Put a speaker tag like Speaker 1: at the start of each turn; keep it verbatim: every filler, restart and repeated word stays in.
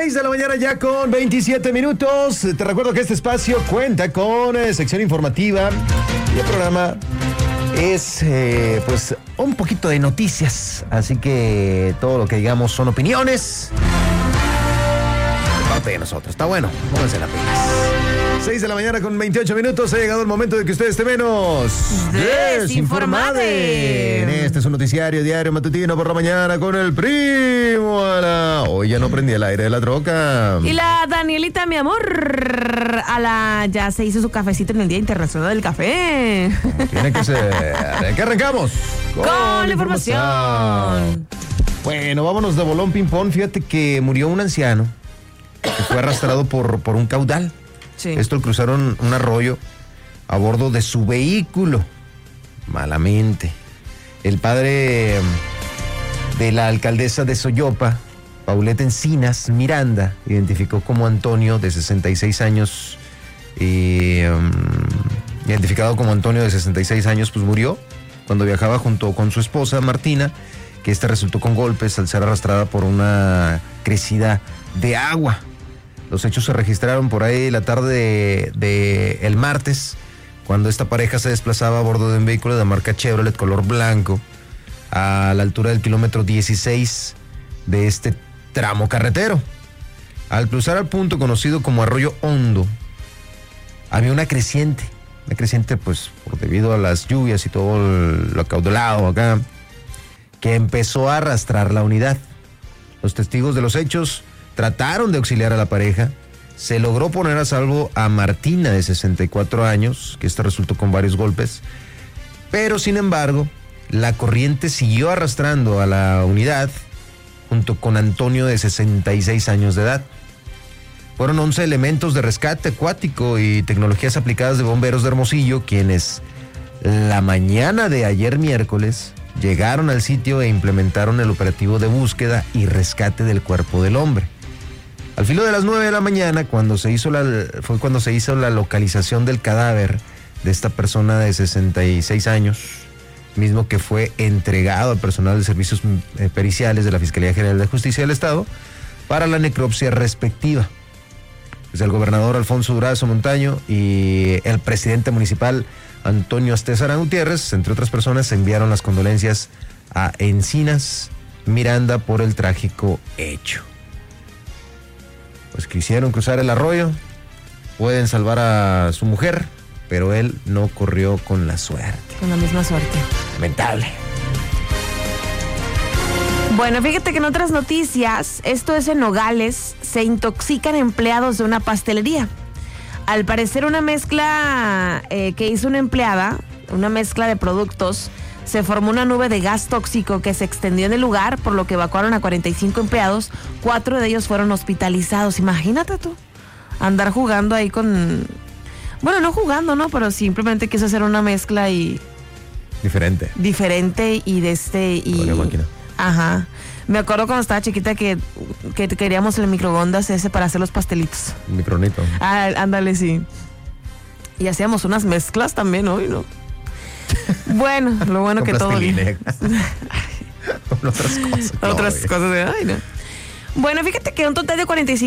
Speaker 1: seis de la mañana ya con veintisiete minutos. Te recuerdo que este espacio cuenta con eh, sección informativa y el programa es eh, pues un poquito de noticias. Así que todo lo que digamos son opiniones de parte de nosotros. Está bueno, pónganse la pilas. seis de la mañana con veintiocho minutos. Ha llegado el momento de que usted esté menos
Speaker 2: desinformado.
Speaker 1: Este es un noticiario diario matutino por la mañana con el primo a la... Hoy ya no prendí el aire de la troca.
Speaker 2: Y la Danielita, mi amor, a la ya se hizo su cafecito en el Día Internacional del Café.
Speaker 1: Como tiene que ser. ¿Qué arrancamos?
Speaker 2: Con, con la información. información.
Speaker 1: Bueno, vámonos de bolón ping-pong. Fíjate que murió un anciano que fue arrastrado por, por un caudal.
Speaker 2: Sí.
Speaker 1: Esto cruzaron un arroyo a bordo de su vehículo. Malamente. El padre de la alcaldesa de Soyopa, Paulette Encinas Miranda, identificó como Antonio, de sesenta y seis años, eh, um, identificado como Antonio de sesenta y seis años, pues murió cuando viajaba junto con su esposa Martina, que esta resultó con golpes al ser arrastrada por una crecida de agua. Los hechos se registraron por ahí la tarde de, de el martes, cuando esta pareja se desplazaba a bordo de un vehículo de marca Chevrolet color blanco a la altura del kilómetro dieciséis de este tramo carretero. Al cruzar al punto conocido como Arroyo Hondo, había una creciente, una creciente pues por debido a las lluvias y todo lo acaudalado acá, que empezó a arrastrar la unidad. Los testigos de los hechos trataron de auxiliar a la pareja. Se logró poner a salvo a Martina, de sesenta y cuatro años, que esta resultó con varios golpes, pero sin embargo, la corriente siguió arrastrando a la unidad junto con Antonio, de sesenta y seis años de edad. Fueron once elementos de rescate acuático y tecnologías aplicadas de bomberos de Hermosillo, quienes la mañana de ayer miércoles llegaron al sitio e implementaron el operativo de búsqueda y rescate del cuerpo del hombre. Al filo de las nueve de la mañana, cuando se hizo la, fue cuando se hizo la localización del cadáver de esta persona de sesenta y seis años, mismo que fue entregado al personal de servicios eh, periciales de la Fiscalía General de Justicia del Estado para la necropsia respectiva. Pues el gobernador Alfonso Durazo Montaño y el presidente municipal Antonio Astezara Gutiérrez, entre otras personas, enviaron las condolencias a Encinas Miranda por el trágico hecho. Pues quisieron cruzar el arroyo, pueden salvar a su mujer, pero él no corrió con la suerte.
Speaker 2: Con la misma suerte.
Speaker 1: Lamentable.
Speaker 2: Bueno, fíjate que en otras noticias, esto es en Nogales, se intoxican empleados de una pastelería. Al parecer una mezcla eh, que hizo una empleada, una mezcla de productos, se formó una nube de gas tóxico que se extendió en el lugar, por lo que evacuaron a cuarenta y cinco empleados. Cuatro de ellos fueron hospitalizados. Imagínate tú, andar jugando ahí con... Bueno, no jugando, ¿no? Pero simplemente quiso hacer una mezcla y...
Speaker 1: Diferente.
Speaker 2: Diferente y de este... y
Speaker 1: con la máquina.
Speaker 2: Ajá. Me acuerdo cuando estaba chiquita que, que queríamos el microondas ese para hacer los pastelitos.
Speaker 1: El micronito.
Speaker 2: Ah, ándale, sí. Y hacíamos unas mezclas también hoy, ¿no? Bueno, lo bueno que todo bien.
Speaker 1: Con otras cosas.
Speaker 2: Otras
Speaker 1: no,
Speaker 2: cosas de, ay, no. Bueno, fíjate que un total de cuarenta y cinco